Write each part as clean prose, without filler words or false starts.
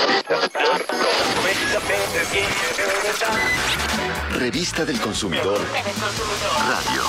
Revista del Consumidor Radio.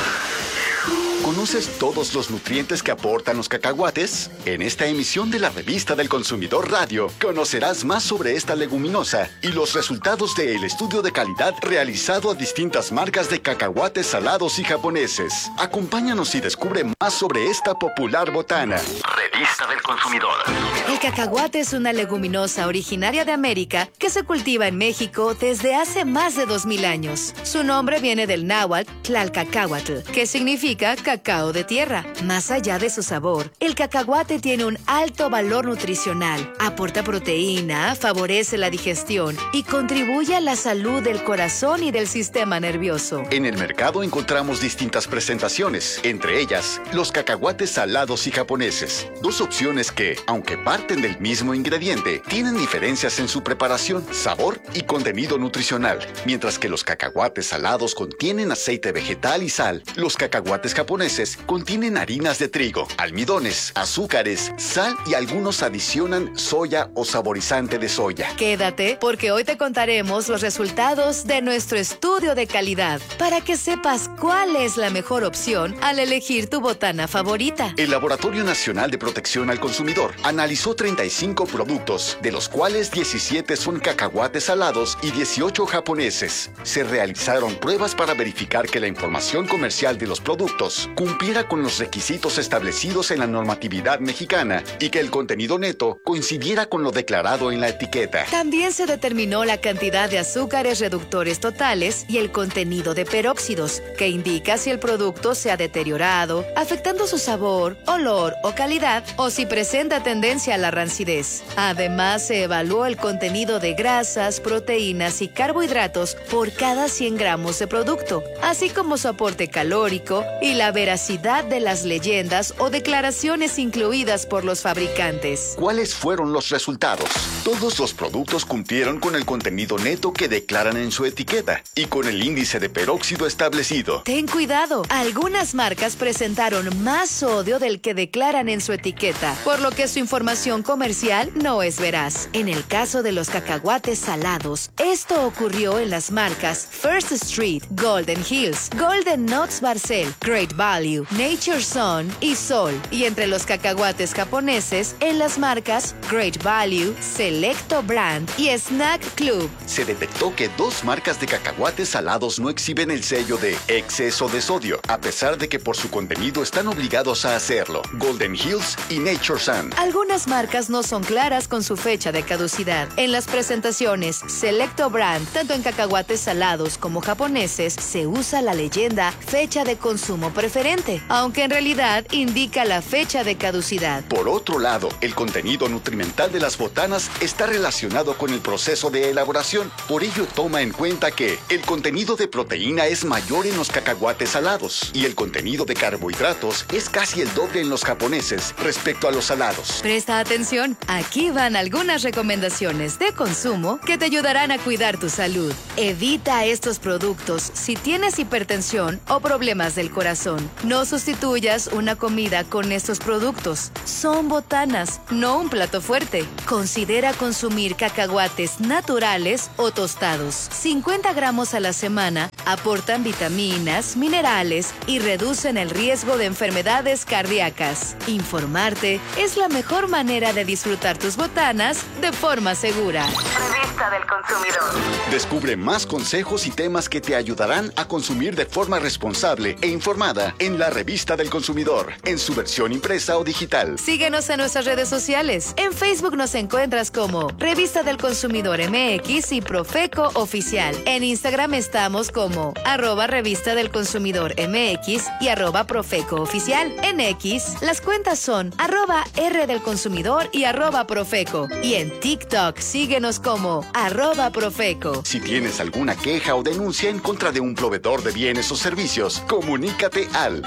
¿Conoces todos los nutrientes que aportan los cacahuates? En esta emisión de la Revista del Consumidor Radio, conocerás más sobre esta leguminosa y los resultados del estudio de calidad realizado a distintas marcas de cacahuates salados y japoneses. Acompáñanos y descubre más sobre esta popular botana. Revista del Consumidor. El cacahuate es una leguminosa originaria de América que se cultiva en México desde hace más de 2000 años. Su nombre viene del náhuatl Tlalcacahuatl, que significa cacao de tierra. Más allá de su sabor, el cacahuate tiene un alto valor nutricional, aporta proteína, favorece la digestión y contribuye a la salud del corazón y del sistema nervioso. En el mercado encontramos distintas presentaciones, entre ellas los cacahuates salados y japoneses. Dos opciones que, aunque parten del mismo ingrediente, tienen diferencias en su preparación, sabor y contenido nutricional. Mientras que los cacahuates salados contienen aceite vegetal y sal, los cacahuates japoneses contienen harinas de trigo, almidones, azúcares, sal y algunos adicionan soya o saborizante de soya. Quédate, porque hoy te contaremos los resultados de nuestro estudio de calidad para que sepas cuál es la mejor opción al elegir tu botana favorita. El Laboratorio Nacional de Protección al Consumidor analizó 35 productos, de los cuales 17 son cacahuates salados y 18 japoneses. Se realizaron pruebas para verificar que la información comercial de los productos cumpliera con los requisitos establecidos en la normatividad mexicana y que el contenido neto coincidiera con lo declarado en la etiqueta. También se determinó la cantidad de azúcares reductores totales y el contenido de peróxidos, que indica si el producto se ha deteriorado, afectando su sabor, olor o calidad, o si presenta tendencia a la rancidez. Además, se evaluó el contenido de grasas, proteínas y carbohidratos por cada 100 gramos de producto, así como su aporte calórico y la veracidad de las leyendas o declaraciones incluidas por los fabricantes. ¿Cuáles fueron los resultados? Todos los productos cumplieron con el contenido neto que declaran en su etiqueta y con el índice de peróxido establecido. Ten cuidado, algunas marcas presentaron más sodio del que declaran en su etiqueta, por lo que su información comercial no es veraz. En el caso de los cacahuates salados, esto ocurrió en las marcas First Street, Golden Hills, Golden Nuts Barcel, Great Value, Nature Sun y Sol. Y entre los cacahuates japoneses, en las marcas Great Value, Selecto Brand y Snack Club. Se detectó que 2 marcas de cacahuates salados no exhiben el sello de exceso de sodio, a pesar de que por su contenido están obligados a hacerlo: Golden Hills y Nature Sun. Algunas marcas no son claras con su fecha de caducidad. En las presentaciones Selecto Brand, tanto en cacahuates salados como japoneses, se usa la leyenda fecha de consumo preferente, aunque en realidad indica la fecha de caducidad. Por otro lado, el contenido nutrimental de las botanas está relacionado con el proceso de elaboración. Por ello, toma en cuenta que el contenido de proteína es mayor en los cacahuates salados y el contenido de carbohidratos es casi el doble en los japoneses respecto a los salados. Presta atención, aquí van algunas recomendaciones de consumo que te ayudarán a cuidar tu salud. Evita estos productos si tienes hipertensión o problemas del corazón. No sustituyas una comida con estos productos. Son botanas, no un plato fuerte. Considera consumir cacahuates naturales o tostados. 50 gramos a la semana aportan vitaminas, minerales y reducen el riesgo de enfermedades cardíacas. Informarte es la mejor manera de disfrutar tus botanas de forma segura. Revista del Consumidor. Descubre más consejos y temas que te ayudarán a consumir de forma responsable e informada en la Revista del Consumidor, en su versión impresa o digital. Síguenos en nuestras redes sociales. En Facebook nos encuentras como Revista del Consumidor MX y Profeco Oficial. En Instagram estamos como @Revista del Consumidor MX y @Profeco Oficial. En X, las cuentas son @R del Consumidor y @Profeco. Y en TikTok, síguenos como @Profeco. Si tienes alguna queja o denuncia en contra de un proveedor de bienes o servicios, comunícate al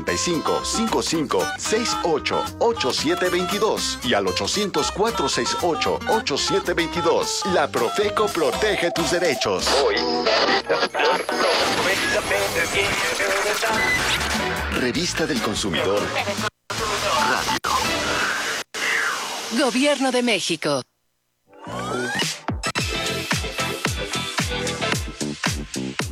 55 55 68 8722 y al 800 468 8722. La Profeco protege tus derechos. Hoy. Revista del Consumidor Radio. Gobierno de México.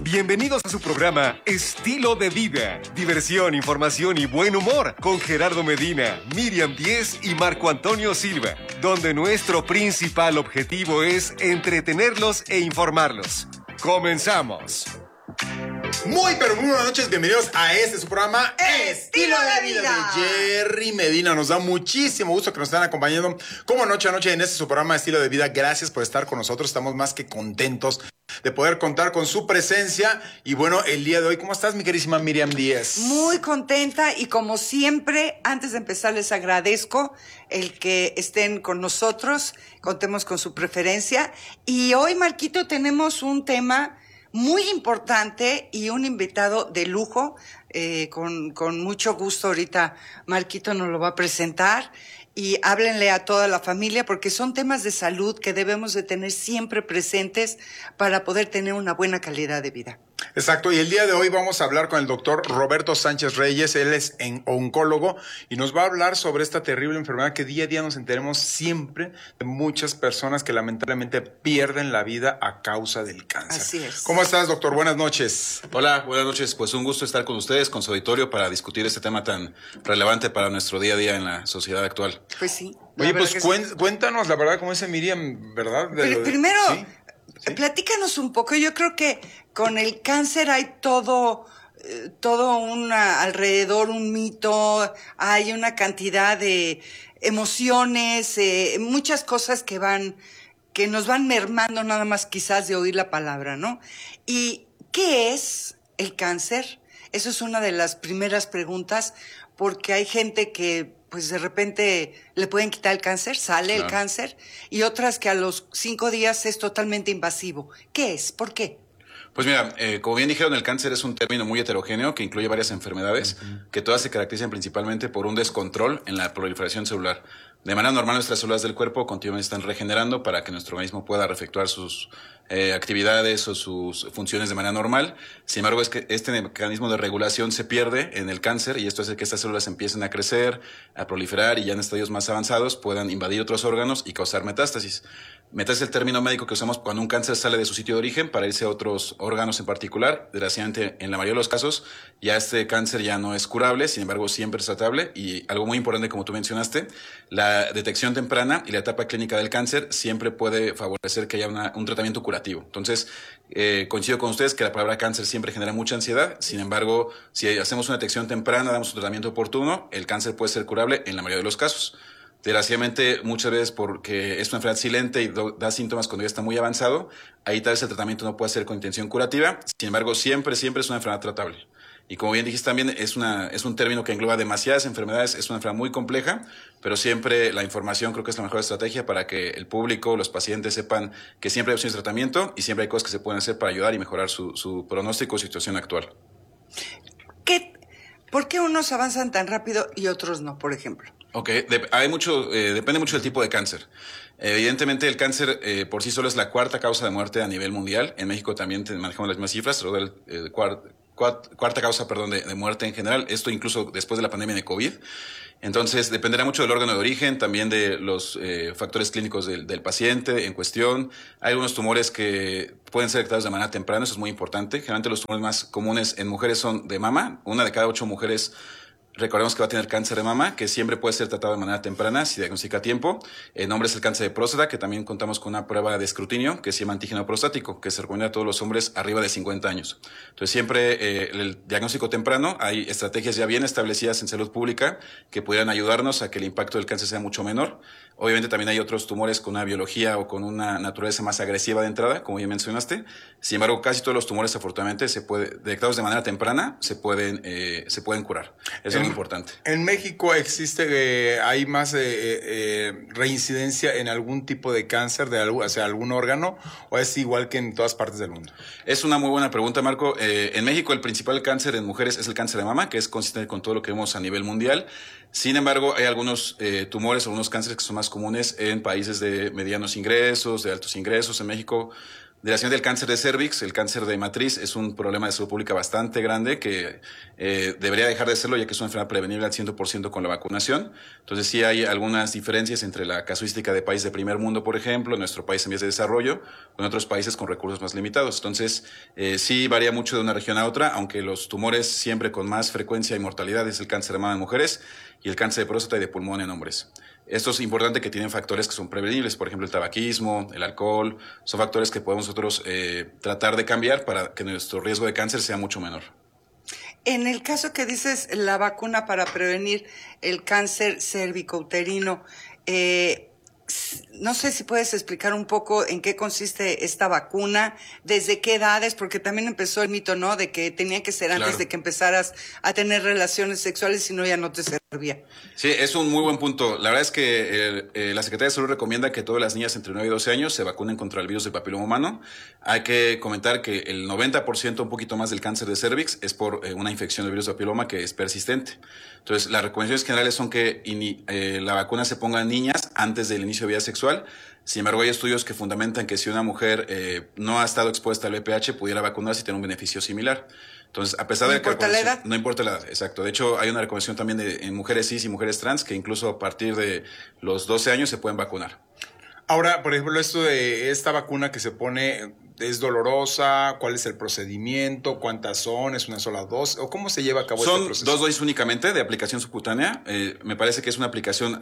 Bienvenidos a su programa Estilo de Vida. Diversión, información y buen humor con Gerardo Medina, Miriam Díez y Marco Antonio Silva, donde nuestro principal objetivo es entretenerlos e informarlos. ¡Comenzamos! Muy buenas noches, bienvenidos a su programa Estilo de Vida de Jerry Medina. Nos da muchísimo gusto que nos estén acompañando como noche a noche en su programa Estilo de Vida. Gracias por estar con nosotros, estamos más que contentos de poder contar con su presencia. Y bueno, el día de hoy, ¿cómo estás, mi queridísima Miriam Díez? Muy contenta y como siempre, antes de empezar les agradezco el que estén con nosotros, contemos con su preferencia. Y hoy, Marquito, tenemos un tema muy importante y un invitado de lujo, con mucho gusto. Ahorita Marquito nos lo va a presentar y háblenle a toda la familia porque son temas de salud que debemos de tener siempre presentes para poder tener una buena calidad de vida. Exacto, y el día de hoy vamos a hablar con el doctor Roberto Sánchez Reyes. Él es oncólogo y nos va a hablar sobre esta terrible enfermedad que día a día nos enteremos siempre de muchas personas que lamentablemente pierden la vida a causa del cáncer. Así es. ¿Cómo estás, doctor? Buenas noches. Hola, buenas noches. Pues un gusto estar con ustedes, con su auditorio, para discutir este tema tan relevante para nuestro día a día en la sociedad actual. Pues sí. Oye, pues cuéntanos la verdad, como dice Miriam, ¿verdad? Primero, ¿sí? ¿Sí? Platícanos un poco. Yo creo que con el cáncer hay todo alrededor un mito, hay una cantidad de emociones, muchas cosas que nos van mermando nada más quizás de oír la palabra, ¿no? ¿Y qué es el cáncer? Eso es una de las primeras preguntas, porque hay gente que pues de repente le pueden quitar el cáncer, sale el cáncer, y otras que a los 5 días es totalmente invasivo. ¿Qué es? ¿Por qué? Pues mira, como bien dijeron, el cáncer es un término muy heterogéneo que incluye varias enfermedades que todas se caracterizan principalmente por un descontrol en la proliferación celular. De manera normal, nuestras células del cuerpo continuamente están regenerando para que nuestro organismo pueda efectuar sus actividades o sus funciones de manera normal. Sin embargo, es que este mecanismo de regulación se pierde en el cáncer y esto hace que estas células empiecen a crecer, a proliferar y ya en estadios más avanzados puedan invadir otros órganos y causar metástasis. Metástasis es el término médico que usamos cuando un cáncer sale de su sitio de origen para irse a otros órganos en particular. Desgraciadamente, en la mayoría de los casos, ya este cáncer ya no es curable, sin embargo, siempre es tratable. Y algo muy importante, como tú mencionaste, la detección temprana y la etapa clínica del cáncer siempre puede favorecer que haya un tratamiento curativo. Entonces, coincido con ustedes que la palabra cáncer siempre genera mucha ansiedad. Sin embargo, si hacemos una detección temprana, damos un tratamiento oportuno, el cáncer puede ser curable en la mayoría de los casos. Desgraciadamente, muchas veces porque es una enfermedad silente y da síntomas cuando ya está muy avanzado, ahí tal vez el tratamiento no puede ser con intención curativa. Sin embargo, siempre es una enfermedad tratable. Y como bien dijiste también, es un término que engloba demasiadas enfermedades, es una enfermedad muy compleja, pero siempre la información creo que es la mejor estrategia para que el público, los pacientes sepan que siempre hay opciones de tratamiento y siempre hay cosas que se pueden hacer para ayudar y mejorar su pronóstico o situación actual. ¿Por qué unos avanzan tan rápido y otros no, por ejemplo? Ok, depende mucho del tipo de cáncer. Evidentemente el cáncer por sí solo es la cuarta causa de muerte a nivel mundial. En México también manejamos las mismas cifras, cuarta causa, de muerte en general. Esto incluso después de la pandemia de COVID. Entonces dependerá mucho del órgano de origen, también de los factores clínicos del paciente en cuestión. Hay algunos tumores que pueden ser detectados de manera temprana, eso es muy importante. Generalmente los tumores más comunes en mujeres son de mama. 1 de cada 8 mujeres recordemos que va a tener cáncer de mama, que siempre puede ser tratado de manera temprana si diagnostica a tiempo. En hombres el cáncer de próstata, que también contamos con una prueba de escrutinio que se llama antígeno prostático, que se recomienda a todos los hombres arriba de 50 años. Entonces siempre el diagnóstico temprano, hay estrategias ya bien establecidas en salud pública que pudieran ayudarnos a que el impacto del cáncer sea mucho menor. Obviamente también hay otros tumores con una biología o con una naturaleza más agresiva de entrada, como ya mencionaste. Sin embargo, casi todos los tumores, afortunadamente, detectados de manera temprana, se pueden curar. Eso es muy importante. ¿En México hay más reincidencia en algún tipo de cáncer hacia algún órgano, o es igual que en todas partes del mundo? Es una muy buena pregunta, Marco. En México el principal cáncer en mujeres es el cáncer de mama, que es consistente con todo lo que vemos a nivel mundial. Sin embargo, hay algunos tumores, algunos cánceres que son más comunes en países de medianos ingresos, de altos ingresos. En México De la señal del cáncer de cervix, el cáncer de matriz es un problema de salud pública bastante grande que debería dejar de serlo, ya que es una enfermedad prevenible al 100% con la vacunación. Entonces sí hay algunas diferencias entre la casuística de países de primer mundo, por ejemplo, nuestro país en vías de desarrollo, con otros países con recursos más limitados. Entonces sí varía mucho de una región a otra, aunque los tumores siempre con más frecuencia y mortalidad es el cáncer de mama en mujeres y el cáncer de próstata y de pulmón en hombres. Esto es importante, que tienen factores que son prevenibles, por ejemplo el tabaquismo, el alcohol, son factores que podemos nosotros tratar de cambiar para que nuestro riesgo de cáncer sea mucho menor. En el caso que dices, la vacuna para prevenir el cáncer cervicouterino, no sé si puedes explicar un poco en qué consiste esta vacuna, desde qué edades, porque también empezó el mito, ¿no?, de que tenía que ser antes de que empezaras a tener relaciones sexuales, si no ya no te servía. Sí, es un muy buen punto. La verdad es que la Secretaría de Salud recomienda que todas las niñas entre 9 y 12 años se vacunen contra el virus del papiloma humano. Hay que comentar que el 90%, un poquito más del cáncer de cervix, es por una infección del virus del papiloma que es persistente. Entonces, las recomendaciones generales son que la vacuna se ponga en niñas antes del inicio de vida sexual. Sin embargo, hay estudios que fundamentan que si una mujer no ha estado expuesta al VPH, pudiera vacunarse y tener un beneficio similar. Entonces, a pesar de que... ¿No importa la edad? No importa la edad, exacto. De hecho, hay una recomendación también en mujeres cis y mujeres trans que incluso a partir de los 12 años se pueden vacunar. Ahora, por ejemplo, esto de esta vacuna que se pone, ¿es dolorosa? ¿Cuál es el procedimiento? ¿Cuántas son? ¿Es una sola dosis? ¿O cómo se lleva a cabo este proceso? Son 2 dosis únicamente de aplicación subcutánea. Me parece que es una aplicación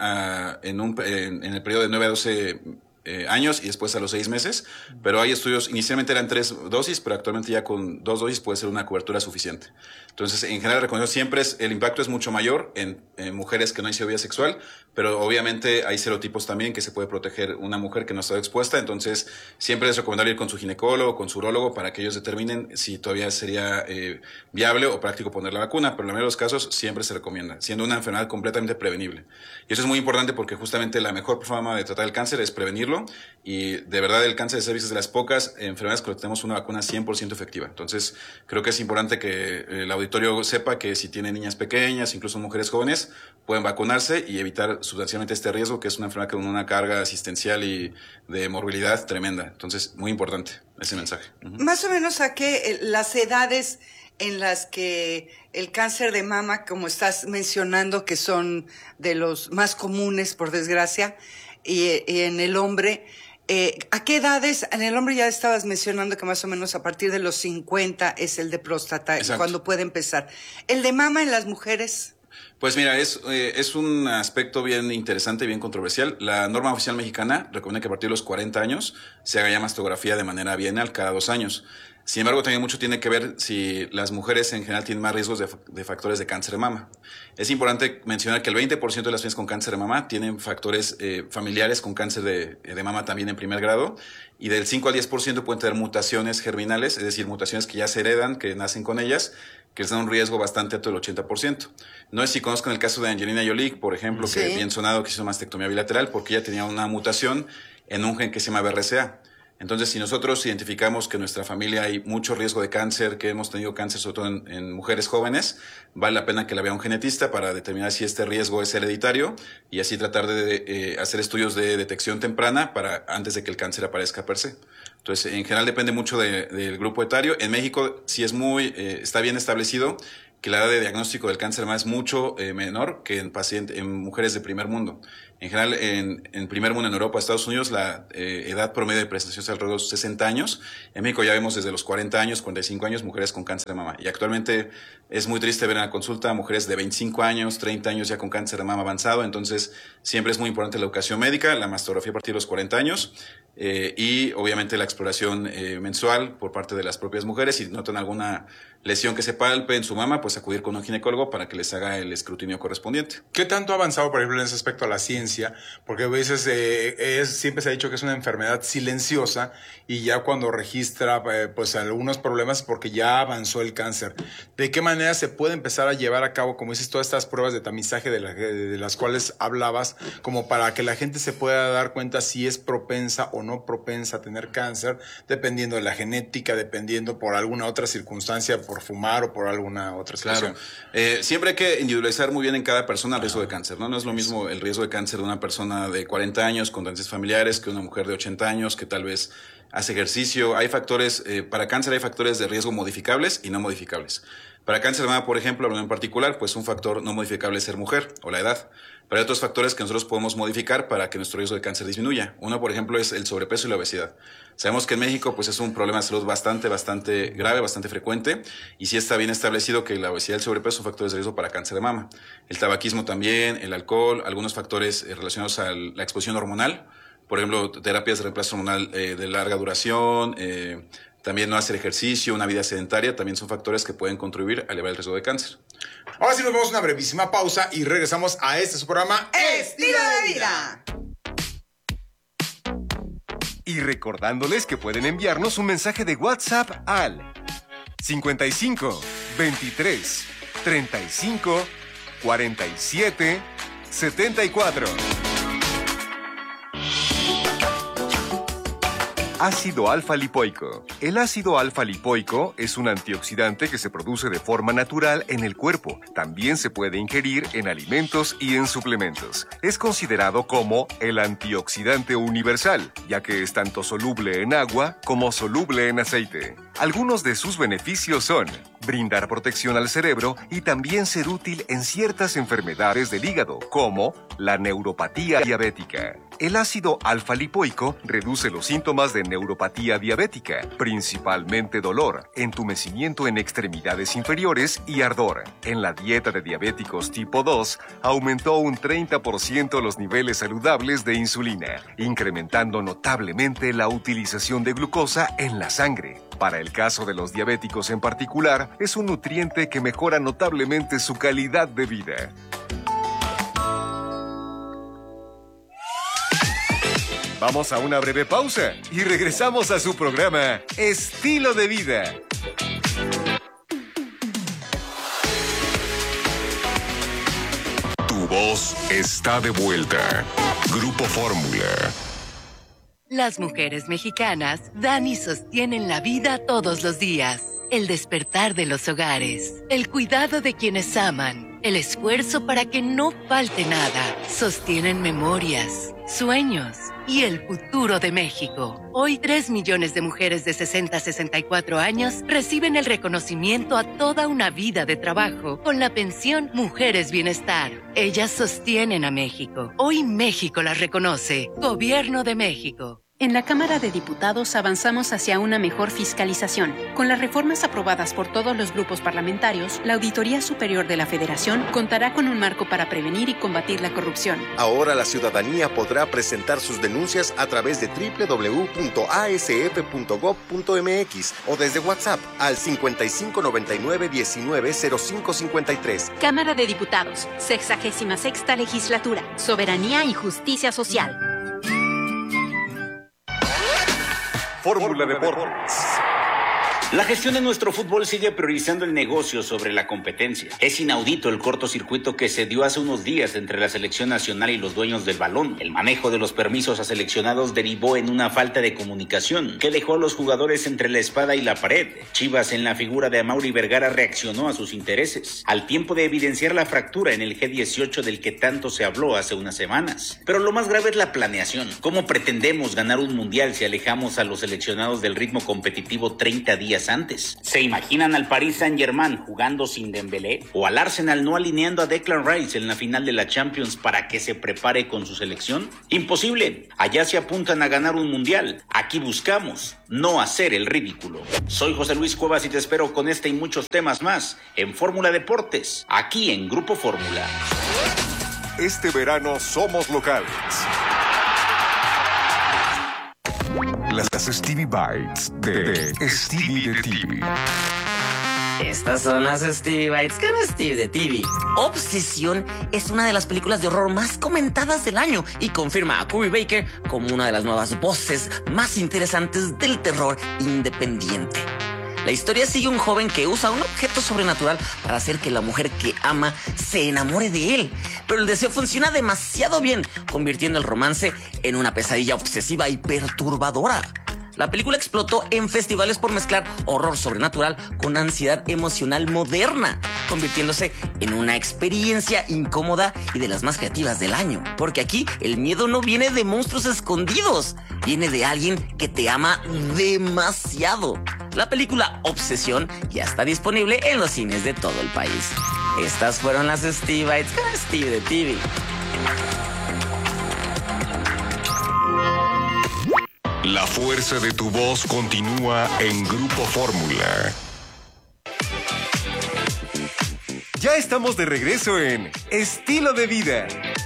en el periodo de 9 a 12 años y después a los 6 meses, pero hay estudios, inicialmente eran 3 dosis, pero actualmente ya con 2 dosis puede ser una cobertura suficiente. Entonces, en general, recomiendo siempre, el impacto es mucho mayor en mujeres que no han sido vida sexual, pero obviamente hay serotipos también que se puede proteger una mujer que no ha estado expuesta, entonces siempre es recomendable ir con su ginecólogo, con su urólogo, para que ellos determinen si todavía sería viable o práctico poner la vacuna, pero en la mayoría de los casos siempre se recomienda, siendo una enfermedad completamente prevenible. Y eso es muy importante porque justamente la mejor forma de tratar el cáncer es prevenirlo, y de verdad el cáncer de cervix es de las pocas enfermedades con las que tenemos una vacuna 100% efectiva. Entonces creo que es importante que el auditorio sepa que si tiene niñas pequeñas, incluso mujeres jóvenes, pueden vacunarse y evitar sustancialmente este riesgo, que es una enfermedad con una carga asistencial y de morbilidad tremenda. Entonces, muy importante ese mensaje. Más o menos a qué las edades en las que el cáncer de mama, como estás mencionando, que son de los más comunes, por desgracia, y en el hombre, ¿a qué edades? En el hombre ya estabas mencionando que más o menos a partir de los 50 es el de próstata, cuando puede empezar. ¿El de mama en las mujeres? Pues mira, es un aspecto bien interesante y bien controversial. La norma oficial mexicana recomienda que a partir de los 40 años se haga ya mastografía de manera bienal cada 2 años. Sin embargo, también mucho tiene que ver si las mujeres en general tienen más riesgos de factores de cáncer de mama. Es importante mencionar que el 20% de las mujeres con cáncer de mama tienen factores familiares con cáncer de mama también en primer grado, y del 5 al 10% pueden tener mutaciones germinales, es decir, mutaciones que ya se heredan, que nacen con ellas, que les dan un riesgo bastante alto del 80%. No es si conozcan el caso de Angelina Jolie, por ejemplo, que bien sonado, que hizo mastectomía bilateral porque ella tenía una mutación en un gen que se llama BRCA. Entonces, si nosotros identificamos que en nuestra familia hay mucho riesgo de cáncer, que hemos tenido cáncer sobre todo en mujeres jóvenes, vale la pena que la vea un genetista para determinar si este riesgo es hereditario y así tratar de hacer estudios de detección temprana para antes de que el cáncer aparezca per se. Entonces, en general depende mucho del grupo etario. En México sí es está bien establecido que la edad de diagnóstico del cáncer de mama es mucho menor que en mujeres de primer mundo. En general, en primer mundo, en Europa, Estados Unidos, la edad promedio de presentación es alrededor de los 60 años. En México ya vemos desde los 40 años, 45 años, mujeres con cáncer de mama. Y actualmente es muy triste ver en la consulta mujeres de 25 años, 30 años ya con cáncer de mama avanzado. Entonces, siempre es muy importante la educación médica, la mastografía a partir de los 40 años y obviamente la exploración mensual por parte de las propias mujeres. Si notan alguna lesión que se palpe en su mama, pues acudir con un ginecólogo para que les haga el escrutinio correspondiente. ¿Qué tanto ha avanzado, por ejemplo, en ese aspecto a la ciencia? Porque a veces siempre se ha dicho que es una enfermedad silenciosa y ya cuando registra pues algunos problemas porque ya avanzó el cáncer. ¿De qué manera se puede empezar a llevar a cabo, como dices, todas estas pruebas de tamizaje de las cuales hablabas, como para que la gente se pueda dar cuenta si es propensa o no propensa a tener cáncer, dependiendo de la genética, dependiendo por alguna otra circunstancia, por fumar o por alguna otra Claro. Siempre hay que individualizar muy bien en cada persona el riesgo de cáncer, ¿no? No es lo mismo el riesgo de cáncer de una persona de 40 años con antecedentes familiares que una mujer de 80 años que tal vez hace ejercicio. Hay factores, para cáncer hay factores de riesgo modificables y no modificables. Para cáncer de mama, por ejemplo, hablando en particular, pues un factor no modificable es ser mujer o la edad. Pero hay otros factores que nosotros podemos modificar para que nuestro riesgo de cáncer disminuya. Uno, por ejemplo, es el sobrepeso y la obesidad. Sabemos que en México pues es un problema de salud bastante grave, bastante frecuente, y sí está bien establecido que la obesidad y el sobrepeso son factores de riesgo para cáncer de mama. El tabaquismo también, el alcohol, algunos factores relacionados a la exposición hormonal, por ejemplo, terapias de reemplazo hormonal de larga duración, también no hacer ejercicio, una vida sedentaria, también son factores que pueden contribuir a elevar el riesgo de cáncer. Ahora sí nos vamos a una brevísima pausa y regresamos a su programa Estilo de Vida. Y recordándoles que pueden enviarnos un mensaje de WhatsApp al 55 23 35 47 74. Ácido alfa-lipoico. El ácido alfa-lipoico es un antioxidante que se produce de forma natural en el cuerpo. También se puede ingerir en alimentos y en suplementos. Es considerado como el antioxidante universal, ya que es tanto soluble en agua como soluble en aceite. Algunos de sus beneficios son brindar protección al cerebro y también ser útil en ciertas enfermedades del hígado, como la neuropatía diabética. El ácido alfa-lipoico reduce los síntomas de neuropatía diabética, principalmente dolor, entumecimiento en extremidades inferiores y ardor. En la dieta de diabéticos tipo 2, aumentó un 30% los niveles saludables de insulina, incrementando notablemente la utilización de glucosa en la sangre. Para el caso de los diabéticos en particular, es un nutriente que mejora notablemente su calidad de vida. Vamos a una breve pausa y regresamos a su programa Estilo de Vida. Tu voz está de vuelta. Grupo Fórmula. Las mujeres mexicanas dan y sostienen la vida todos los días. El despertar de los hogares, el cuidado de quienes aman, el esfuerzo para que no falte nada. Sostienen memorias, sueños y el futuro de México. Hoy 3 millones de mujeres de 60 a 64 años reciben el reconocimiento a toda una vida de trabajo con la pensión Mujeres Bienestar. Ellas sostienen a México. Hoy México las reconoce. Gobierno de México. En la Cámara de Diputados avanzamos hacia una mejor fiscalización. Con las reformas aprobadas por todos los grupos parlamentarios, la Auditoría Superior de la Federación contará con un marco para prevenir y combatir la corrupción. Ahora la ciudadanía podrá presentar sus denuncias a través de www.asf.gov.mx o desde WhatsApp al 5599-190553. Cámara de Diputados, 66ª Legislatura, Soberanía y Justicia Social. Fórmula Deportes. La gestión de nuestro fútbol sigue priorizando el negocio sobre la competencia. Es inaudito el cortocircuito que se dio hace unos días entre la selección nacional y los dueños del balón. El manejo de los permisos a seleccionados derivó en una falta de comunicación que dejó a los jugadores entre la espada y la pared. Chivas, en la figura de Amaury Vergara, reaccionó a sus intereses, al tiempo de evidenciar la fractura en el G18 del que tanto se habló hace unas semanas. Pero lo más grave es la planeación. ¿Cómo pretendemos ganar un mundial si alejamos a los seleccionados del ritmo competitivo 30 días antes? ¿Se imaginan al Paris Saint-Germain jugando sin Dembélé? ¿O al Arsenal no alineando a Declan Rice en la final de la Champions para que se prepare con su selección? Imposible. Allá se apuntan a ganar un mundial. Aquí buscamos no hacer el ridículo. Soy José Luis Cuevas y te espero con este y muchos temas más en Fórmula Deportes, aquí en Grupo Fórmula. Este verano somos locales. Las Stevie Bites de Stevie de TV. Estas son las Stevie Bites con Stevie de TV. Obsesión es una de las películas de horror más comentadas del año y confirma a Corey Baker como una de las nuevas voces más interesantes del terror independiente. La historia sigue un joven que usa un objeto sobrenatural para hacer que la mujer que ama se enamore de él. Pero el deseo funciona demasiado bien, convirtiendo el romance en una pesadilla obsesiva y perturbadora. La película explotó en festivales por mezclar horror sobrenatural con ansiedad emocional moderna, convirtiéndose en una experiencia incómoda y de las más creativas del año. Porque aquí el miedo no viene de monstruos escondidos, viene de alguien que te ama demasiado. La película Obsesión ya está disponible en los cines de todo el país. Estas fueron las Steve Bites con Steve de TV. La fuerza de tu voz continúa en Grupo Fórmula. Ya estamos de regreso en Estilo de Vida.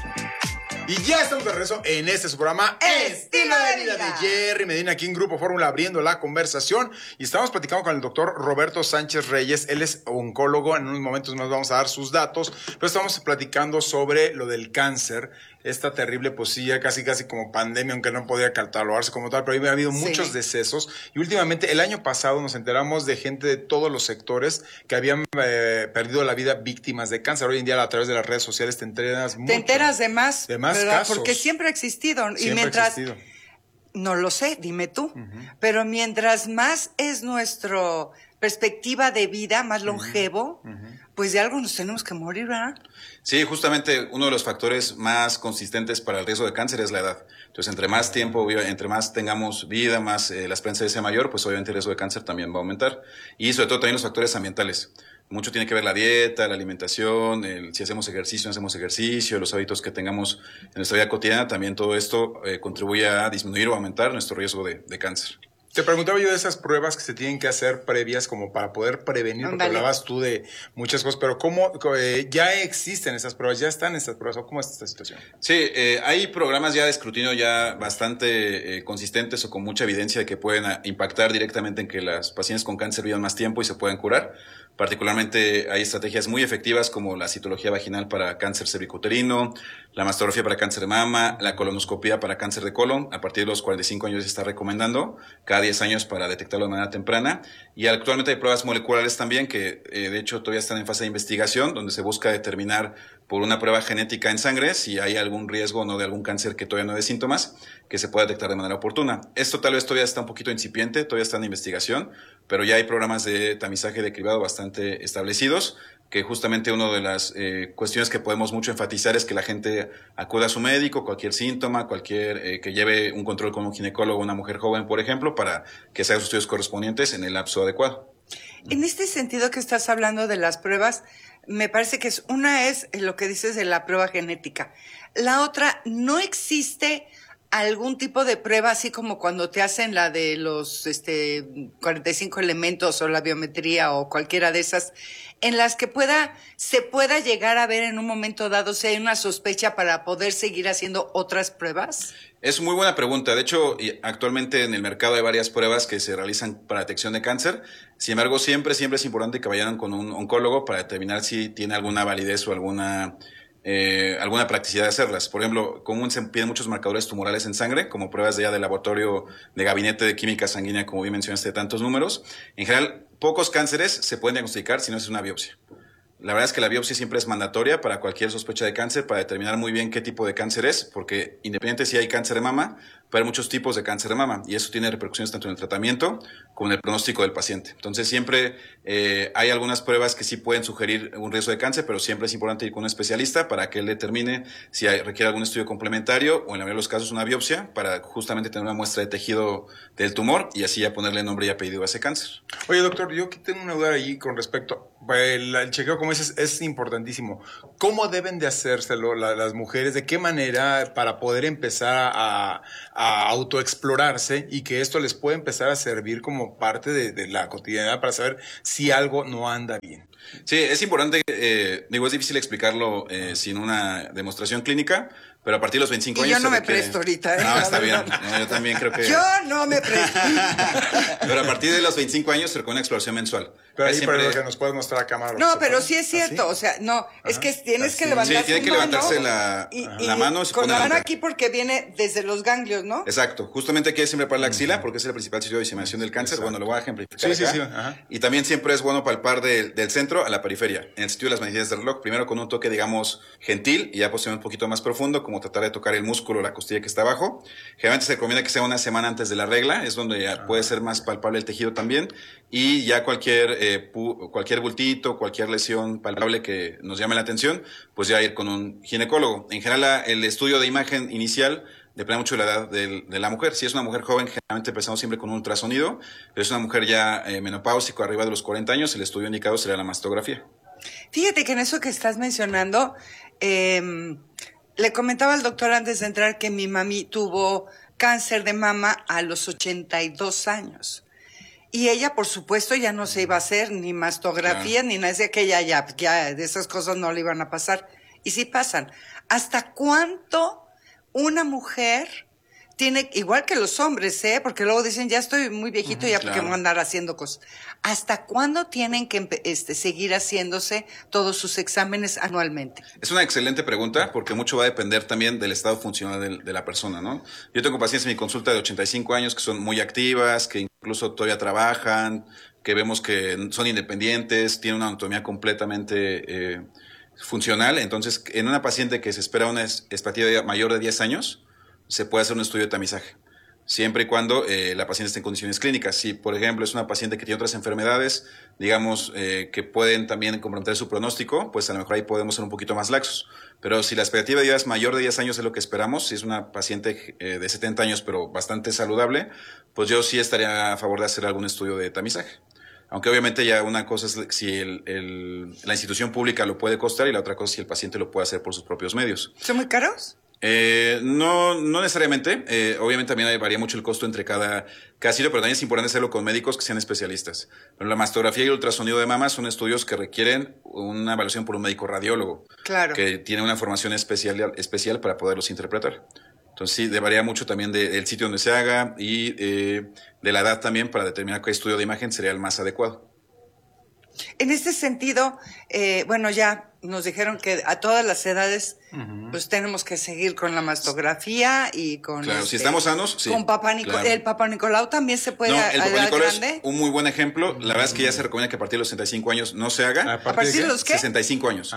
Y ya estamos de regreso en este su programa Estilo de Vida de Jerry Medina, aquí en Grupo Fórmula, abriendo la conversación. Y estamos platicando con el doctor Roberto Sánchez Reyes. Él es oncólogo. En unos momentos más vamos a dar sus datos. Pero estamos platicando sobre lo del cáncer. Esta terrible, pues sí, casi como pandemia, aunque no podía catalogarse como tal, pero ha habido muchos decesos. Y últimamente, el año pasado, nos enteramos de gente de todos los sectores que habían perdido la vida víctimas de cáncer. Hoy en día, a través de las redes sociales, te enteras mucho. Te enteras de más casos. Porque siempre ha existido. Siempre y mientras, ha existido. No lo sé, dime tú. Pero mientras más es nuestra perspectiva de vida, más longevo, pues de algo nos tenemos que morir, ¿verdad? Sí, justamente uno de los factores más consistentes para el riesgo de cáncer es la edad. Entonces, entre más tiempo, entre más tengamos vida, más la esperanza de vida sea mayor, pues obviamente el riesgo de cáncer también va a aumentar. Y sobre todo también los factores ambientales. Mucho tiene que ver la dieta, la alimentación, si hacemos ejercicio, no hacemos ejercicio, los hábitos que tengamos en nuestra vida cotidiana, también todo esto contribuye a disminuir o aumentar nuestro riesgo de cáncer. Te preguntaba yo de esas pruebas que se tienen que hacer previas como para poder prevenir, porque hablabas tú de muchas cosas, pero ¿cómo ya existen esas pruebas? ¿Ya están estas pruebas? ¿O cómo es esta situación? Sí, hay programas ya de escrutinio ya bastante consistentes o con mucha evidencia de que pueden impactar directamente en que las pacientes con cáncer vivan más tiempo y se puedan curar. Particularmente hay estrategias muy efectivas como la citología vaginal para cáncer cervicuterino, la mastografía para cáncer de mama, la colonoscopia para cáncer de colon. A partir de los 45 años se está recomendando cada 10 años para detectarlo de manera temprana. Y actualmente hay pruebas moleculares también que de hecho todavía están en fase de investigación, donde se busca determinar por una prueba genética en sangre si hay algún riesgo o no de algún cáncer que todavía no dé síntomas, que se pueda detectar de manera oportuna. Esto tal vez todavía está un poquito incipiente, todavía está en investigación, pero ya hay programas de tamizaje de cribado bastante establecidos, que justamente una de las cuestiones que podemos mucho enfatizar es que la gente acuda a su médico, cualquier síntoma, que lleve un control con un ginecólogo, una mujer joven, por ejemplo, para que se hagan sus estudios correspondientes en el lapso adecuado. En este sentido que estás hablando de las pruebas, me parece que una es lo que dices de la prueba genética. La otra, no existe algún tipo de prueba, así como cuando te hacen la de los 45 elementos o la biometría o cualquiera de esas, en las que se pueda llegar a ver en un momento dado si hay una sospecha para poder seguir haciendo otras pruebas? Es muy buena pregunta. De hecho, actualmente en el mercado hay varias pruebas que se realizan para detección de cáncer. Sin embargo, siempre es importante que vayan con un oncólogo para determinar si tiene alguna validez o alguna practicidad de hacerlas. Por ejemplo, común se piden muchos marcadores tumorales en sangre, como pruebas de laboratorio de gabinete de química sanguínea, como bien mencionaste, de tantos números. En general, pocos cánceres se pueden diagnosticar si no es una biopsia. La verdad es que la biopsia siempre es mandatoria para cualquier sospecha de cáncer, para determinar muy bien qué tipo de cáncer es, porque independiente si hay cáncer de mama, puede haber muchos tipos de cáncer de mama, y eso tiene repercusiones tanto en el tratamiento como en el pronóstico del paciente. Entonces siempre hay algunas pruebas que sí pueden sugerir un riesgo de cáncer, pero siempre es importante ir con un especialista para que él determine si requiere algún estudio complementario o en la mayoría de los casos una biopsia para justamente tener una muestra de tejido del tumor y así ya ponerle nombre y apellido a ese cáncer. Oye, doctor, yo tengo una duda ahí con respecto, el chequeo, como dices, es importantísimo. ¿Cómo deben de hacérselo las mujeres? ¿De qué manera para poder empezar a autoexplorarse y que esto les pueda empezar a servir como parte de la cotidianidad para saber si algo no anda bien? Sí, es importante, es difícil explicarlo sin una demostración clínica, pero a partir de los 25 años... yo no me presto ahorita. No, está bien. No, yo también creo que... Yo no me presto. Pero a partir de los 25 años se recomienda una exploración mensual. Pero ahí siempre... para lo que nos puedes mostrar a cámara. No, pero sí es cierto. ¿Ah, sí? O sea, no, es que tienes que levantar sí, tiene que levantarse la mano. Con la mano aquí porque viene desde los ganglios, ¿no? Exacto. Justamente aquí siempre para la axila porque es el principal sitio de diseminación del cáncer. Exacto. Bueno, lo voy a ejemplificar acá. Sí. Ajá. Y también siempre es bueno palpar del centro a la periferia, en el sitio de las manecillas del reloj. Primero con un toque, digamos, gentil y ya posteriormente un poquito más profundo, como tratar de tocar el músculo, la costilla que está abajo. Generalmente se recomienda que sea una semana antes de la regla, es donde ya puede ser más palpable el tejido también. Y ya cualquier bultito, cualquier lesión palpable que nos llame la atención, pues ya ir con un ginecólogo. En general, el estudio de imagen inicial depende mucho de la edad de la mujer. Si es una mujer joven, generalmente empezamos siempre con un ultrasonido, pero es una mujer ya menopáusica, arriba de los 40 años, el estudio indicado sería la mastografía. Fíjate que en eso que estás mencionando, le comentaba al doctor antes de entrar que mi mami tuvo cáncer de mama a los 82 años. Y ella, por supuesto, ya no se iba a hacer ni mastografía, ni nada, decía que ya de esas cosas no le iban a pasar. Y sí pasan. ¿Hasta cuánto una mujer tiene, igual que los hombres, porque luego dicen, ya estoy muy viejito, ya porque me voy a andar haciendo cosas? ¿Hasta cuándo tienen que seguir haciéndose todos sus exámenes anualmente? Es una excelente pregunta porque mucho va a depender también del estado funcional de la persona, ¿no? Yo tengo pacientes en mi consulta de 85 años que son muy activas, que incluso todavía trabajan, que vemos que son independientes, tienen una anatomía completamente funcional. Entonces, en una paciente que se espera una expectativa mayor de 10 años, se puede hacer un estudio de tamizaje, siempre y cuando la paciente esté en condiciones clínicas. Si, por ejemplo, es una paciente que tiene otras enfermedades, digamos, que pueden también comprometer su pronóstico, pues a lo mejor ahí podemos ser un poquito más laxos. Pero si la expectativa de vida es mayor de 10 años es lo que esperamos, si es una paciente de 70 años pero bastante saludable, pues yo sí estaría a favor de hacer algún estudio de tamizaje. Aunque obviamente ya una cosa es si la institución pública lo puede costar y la otra cosa es si el paciente lo puede hacer por sus propios medios. ¿Son muy caros? No necesariamente. Obviamente también varía mucho el costo entre cada sitio, pero también es importante hacerlo con médicos que sean especialistas. Pero la mastografía y el ultrasonido de mama son estudios que requieren una evaluación por un médico radiólogo. Claro. Que tiene una formación especial para poderlos interpretar. Entonces sí, varía mucho también del sitio donde se haga y de la edad también para determinar qué estudio de imagen sería el más adecuado. En este sentido, bueno, ya nos dijeron que a todas las edades pues tenemos que seguir con la mastografía y con claro, si estamos sanos, sí. Con claro. ¿El Papá Nicolau también se puede el a Papá edad Nicolau grande? Es un muy buen ejemplo. La verdad es que ya se recomienda que a partir de los 65 años no se haga. ¿A partir de los qué? 65 años.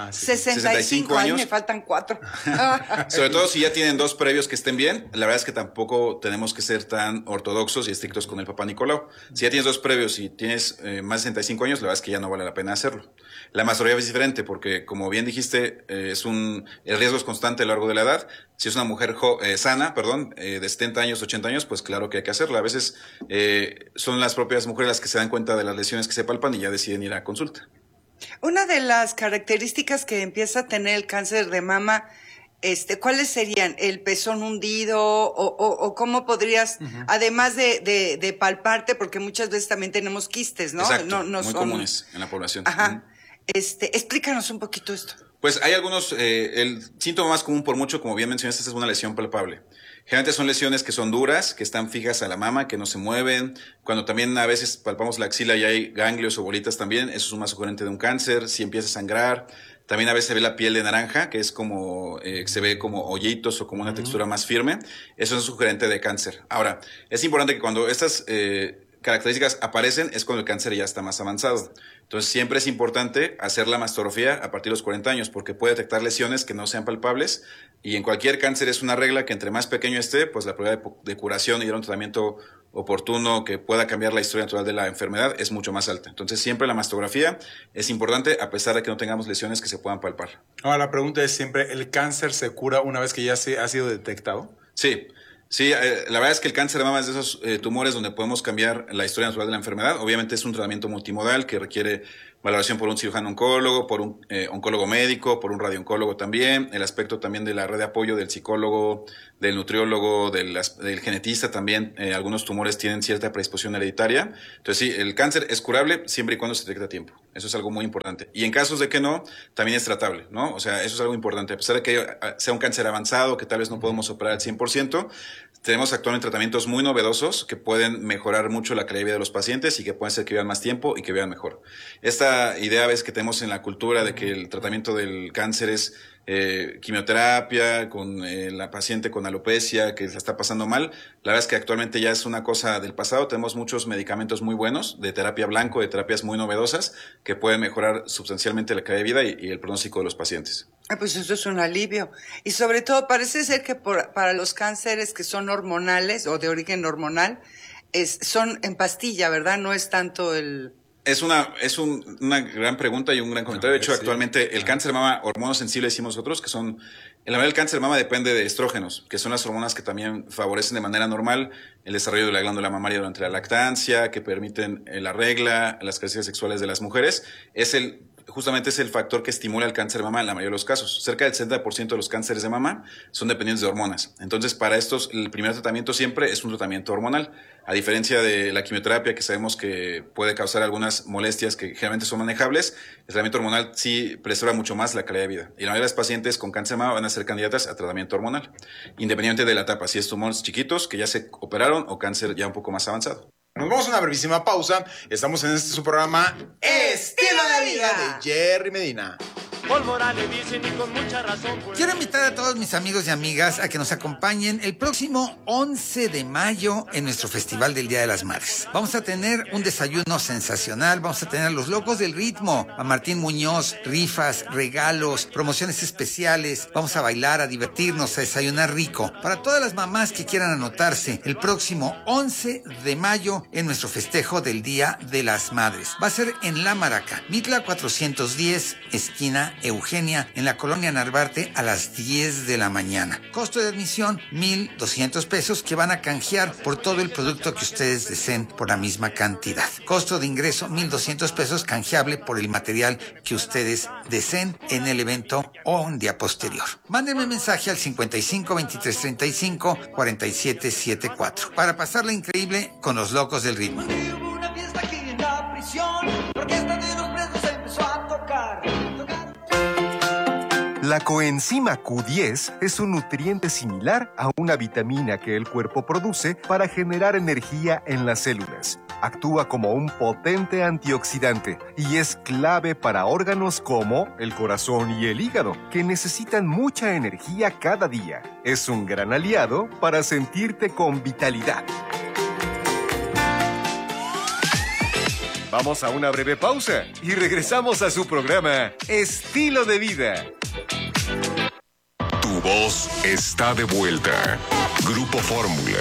65 años, me faltan 4. Sobre todo si ya tienen 2 previos que estén bien. La verdad es que tampoco tenemos que ser tan ortodoxos y estrictos con el Papá Nicolau. Si ya tienes 2 previos y tienes más de 65 años, la verdad es que ya no vale la pena hacerlo. La mastografía es diferente porque, como bien dijiste, el riesgo es constante a lo largo de la edad. Si es una mujer sana, de 70 años, 80 años, pues claro que hay que hacerla. A veces son las propias mujeres las que se dan cuenta de las lesiones que se palpan y ya deciden ir a consulta. Una de las características que empieza a tener el cáncer de mama, ¿cuáles serían? ¿El pezón hundido? ¿O cómo podrías, además de palparte, porque muchas veces también tenemos quistes, ¿no? Exacto, muy comunes en la población. Ajá. Explícanos un poquito esto. Pues hay algunos, el síntoma más común por mucho, como bien mencionaste, es una lesión palpable. Generalmente son lesiones que son duras, que están fijas a la mama, que no se mueven. Cuando también a veces palpamos la axila y hay ganglios o bolitas también, eso es un más sugerente de un cáncer. Si empieza a sangrar, también a veces se ve la piel de naranja, que es como, se ve como hoyitos o como una textura más firme. Eso es un sugerente de cáncer. Ahora, es importante que cuando estas características aparecen es cuando el cáncer ya está más avanzado. Entonces siempre es importante hacer la mastografía a partir de los 40 años porque puede detectar lesiones que no sean palpables y en cualquier cáncer es una regla que entre más pequeño esté, pues la probabilidad de curación y dar un tratamiento oportuno que pueda cambiar la historia natural de la enfermedad es mucho más alta. Entonces siempre la mastografía es importante a pesar de que no tengamos lesiones que se puedan palpar. Ahora la pregunta es siempre, ¿el cáncer se cura una vez que ya ha sido detectado? Sí. Sí, la verdad es que el cáncer de mama es de esos tumores donde podemos cambiar la historia natural de la enfermedad. Obviamente es un tratamiento multimodal que requiere valoración por un cirujano oncólogo, por un oncólogo médico, por un radiooncólogo también, el aspecto también de la red de apoyo del psicólogo, del nutriólogo, del genetista también. Algunos tumores tienen cierta predisposición hereditaria. Entonces sí, el cáncer es curable siempre y cuando se detecte a tiempo. Eso es algo muy importante. Y en casos de que no, también es tratable, ¿no? O sea, eso es algo importante. A pesar de que sea un cáncer avanzado, que tal vez no podemos operar al 100%, tenemos actualmente tratamientos muy novedosos que pueden mejorar mucho la calidad de vida de los pacientes y que pueden ser que vivan más tiempo y que vivan mejor. Esta idea a veces que tenemos en la cultura de que el tratamiento del cáncer es quimioterapia, con la paciente con alopecia que se está pasando mal. La verdad es que actualmente ya es una cosa del pasado. Tenemos muchos medicamentos muy buenos de terapia blanco, de terapias muy novedosas que pueden mejorar sustancialmente la calidad de vida y el pronóstico de los pacientes. Pues eso es un alivio. Y sobre todo parece ser que para los cánceres que son hormonales o de origen hormonal, son en pastilla, ¿verdad? No es tanto el... Es una gran pregunta y un gran comentario. De hecho, actualmente el cáncer de mama hormonosensible, decimos nosotros, que son... En la verdad, el cáncer de mama depende de estrógenos, que son las hormonas que también favorecen de manera normal el desarrollo de la glándula mamaria durante la lactancia, que permiten la regla, las carencias sexuales de las mujeres. Justamente es el factor que estimula el cáncer de mama en la mayoría de los casos. Cerca del 60% de los cánceres de mama son dependientes de hormonas. Entonces, para estos, el primer tratamiento siempre es un tratamiento hormonal. A diferencia de la quimioterapia, que sabemos que puede causar algunas molestias que generalmente son manejables, el tratamiento hormonal sí preserva mucho más la calidad de vida. Y la mayoría de las pacientes con cáncer de mama van a ser candidatas a tratamiento hormonal, independientemente de la etapa, si es tumores chiquitos que ya se operaron o cáncer ya un poco más avanzado. Nos vamos a una brevísima pausa. Estamos en su programa Estilo de Vida de Jerry Medina. Quiero invitar a todos mis amigos y amigas a que nos acompañen el próximo 11 de mayo en nuestro Festival del Día de las Madres. Vamos a tener un desayuno sensacional, vamos a tener a los locos del ritmo, a Martín Muñoz, rifas, regalos, promociones especiales, vamos a bailar, a divertirnos, a desayunar rico. Para todas las mamás que quieran anotarse, el próximo 11 de mayo en nuestro festejo del Día de las Madres. Va a ser en La Maraca, Mitla 410, esquina Eugenia, en la colonia Narvarte, a las 10 de la mañana. Costo de admisión, 1,200 pesos, que van a canjear por todo el producto que ustedes deseen por la misma cantidad. Costo de ingreso, 1,200 pesos, canjeable por el material que ustedes deseen en el evento o un día posterior. Mándenme mensaje al 55 23 35 47 74 para pasarla increíble con los locos del ritmo. Una fiesta aquí en la prisión, la orquesta de los presos empezó a tocar. La coenzima Q10 es un nutriente similar a una vitamina que el cuerpo produce para generar energía en las células. Actúa como un potente antioxidante y es clave para órganos como el corazón y el hígado, que necesitan mucha energía cada día. Es un gran aliado para sentirte con vitalidad. Vamos a una breve pausa y regresamos a su programa Estilo de Vida. Tu voz está de vuelta. Grupo Fórmula.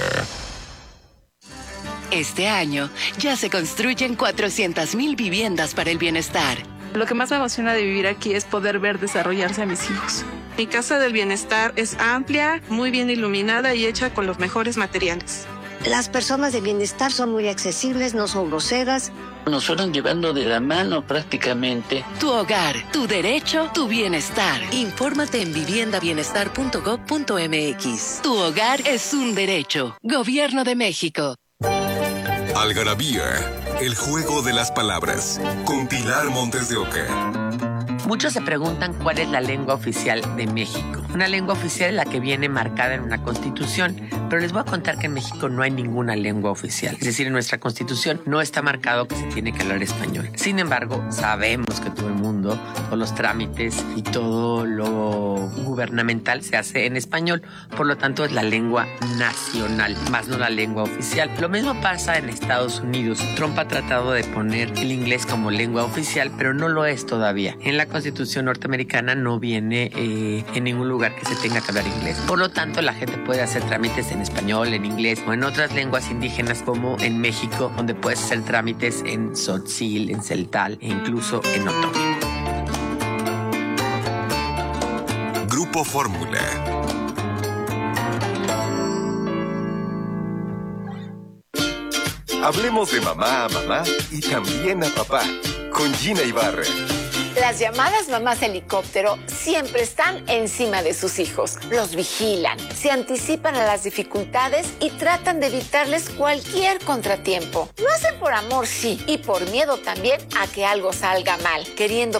Este año ya se construyen 400,000 viviendas para el bienestar. Lo que más me emociona de vivir aquí es poder ver desarrollarse a mis hijos. Mi casa del bienestar es amplia, muy bien iluminada y hecha con los mejores materiales. Las personas de bienestar son muy accesibles, no son groseras. Nos fueron llevando de la mano prácticamente. Tu hogar, tu derecho, tu bienestar. Infórmate en viviendabienestar.gov.mx. Tu hogar es un derecho. Gobierno de México. Algarabía, el juego de las palabras. Con Pilar Montes de Oca. Muchos se preguntan cuál es la lengua oficial de México. Una lengua oficial es la que viene marcada en una constitución, pero les voy a contar que en México no hay ninguna lengua oficial. Es decir, en nuestra constitución no está marcado que se tiene que hablar español. Sin embargo, sabemos que todo el mundo, todos los trámites y todo lo gubernamental se hace en español. Por lo tanto, es la lengua nacional, más no la lengua oficial. Lo mismo pasa en Estados Unidos. Trump ha tratado de poner el inglés como lengua oficial, pero no lo es todavía. En la Constitución norteamericana no viene en ningún lugar que se tenga que hablar inglés. Por lo tanto, la gente puede hacer trámites en español, en inglés o en otras lenguas indígenas, como en México, donde puedes hacer trámites en tzotzil, en celtal e incluso en otomí. Grupo Fórmula. Hablemos de mamá a mamá y también a papá, con Gina Ibarra. Las llamadas mamás helicóptero siempre están encima de sus hijos. Los vigilan, se anticipan a las dificultades y tratan de evitarles cualquier contratiempo. Lo hacen por amor, sí, y por miedo también a que algo salga mal, queriendo